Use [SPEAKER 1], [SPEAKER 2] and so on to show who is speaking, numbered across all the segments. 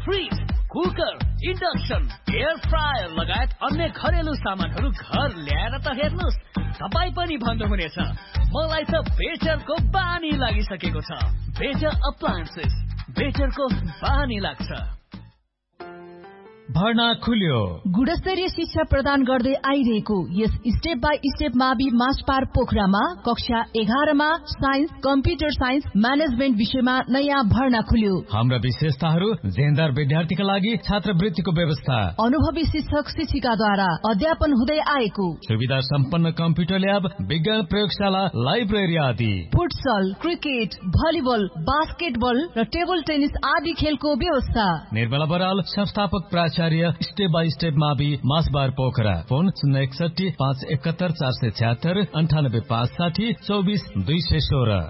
[SPEAKER 1] Fridge, cooker, induction, air fryer लगायत अन्य घरेलु सामानहरू घर ल्याएर त हेर्नुस्, तपाई पनि भन्नुहुनेछ मलाई त बेटरको बानी लागिसकेको छ। बेटर अप्लायन्सेस, बेटरको बानी लाग्छ।
[SPEAKER 2] भर्ना खुल्यो।
[SPEAKER 3] गुणस्तरीय शिक्षा प्रदान गर्दै आइरहेको यस स्टेप बाई स्टेप मावि मासपार पोखरामा कक्षा 11 मा साइन्स, कम्प्युटर साइन्स, म्यानेजमेन्ट विषयमा नयाँ भर्ना खुल्यो।
[SPEAKER 2] हाम्रा विशेषताहरू जेन्दार विद्यार्थीका लागि छात्रवृत्तिको व्यवस्था,
[SPEAKER 3] अनुभवी शिक्षक शिक्षिकाद्वारा अध्यापन हुँदै आएको,
[SPEAKER 2] सुविधा सम्पन्न कम्प्युटर ल्याब, विज्ञान प्रयोगशाला, लाइब्रेरी आदि,
[SPEAKER 3] फुटसल, क्रिकेट, भलिबल, बास्केटबल र टेबल टेनिस आदि खेलको व्यवस्था।
[SPEAKER 2] निर्मला बराल, संस्थापक प्राचार्य, स्टेप बाई स्टेप मावि मासबार पोखरा। फोन 061 571 476 98 560 24 216।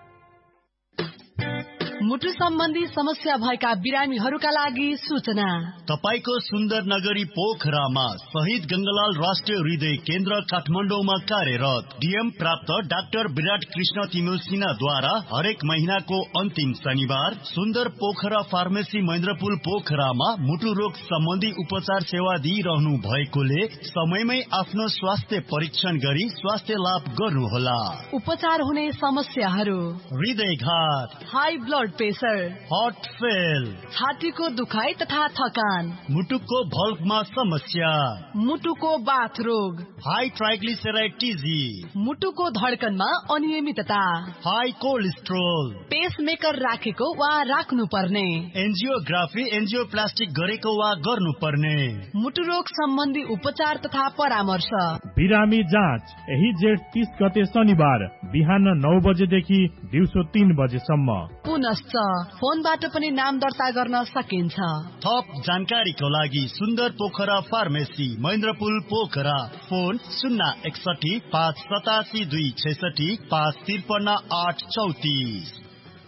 [SPEAKER 3] मुटु सम्बन्धी समस्या भएका बिरामीहरूका लागि सूचना।
[SPEAKER 4] तपाईको सुन्दर नगरी पोखरामा शहीद गंगालाल राष्ट्रिय हृदय केन्द्र काठमाडौँमा कार्यरत डीएम प्राप्त डाक्टर विराट कृष्ण तिमिल सिन्हाद्वारा हरेक महीनाको अन्तिम शनिबार सुन्दर पोखरा फार्मेसी महेन्द्रपुल पोखरामा मुटु रोग सम्बन्धी उपचार सेवा दिइरहनु भएकोले समयमै आफ्नो स्वास्थ्य परीक्षण गरी स्वास्थ्य लाभ गर्नुहोला।
[SPEAKER 3] उपचार हुने समस्याहरू:
[SPEAKER 4] हृदयघात,
[SPEAKER 3] high blood pressure,
[SPEAKER 4] heart fail,
[SPEAKER 3] छातीको दुखाइ तथा थकान,
[SPEAKER 4] मुटुको भल्भमा समस्या,
[SPEAKER 3] मुटुको बाथ रोग,
[SPEAKER 4] हाई ट्राइग्लिसराइड टिजी,
[SPEAKER 3] मुटुको धड्कनमा अनियमितता,
[SPEAKER 4] हाई कोलेस्ट्रोल,
[SPEAKER 3] पेसमेकर राखेको वा राख्नु पर्ने,
[SPEAKER 4] एन्जियोग्राफी एन्जियोप्लास्टिक गरेको वा गर्नुपर्ने,
[SPEAKER 3] मुटु रोग सम्बन्धी उपचार तथा परामर्श।
[SPEAKER 5] बिरामी जाँच यही जेठ 30 गते शनिबार बिहान 9 बजेदेखि दिउँसो 3 बजेसम्म।
[SPEAKER 3] पुनश्च फोनबाट पनि नाम दर्ता गर्न सकिन्छ।
[SPEAKER 4] थप जानकारीको लागि सुन्दर पोखरा फार्मेसी महेन्द्रपुल पोखरा। फोन 061 587 266 553 834।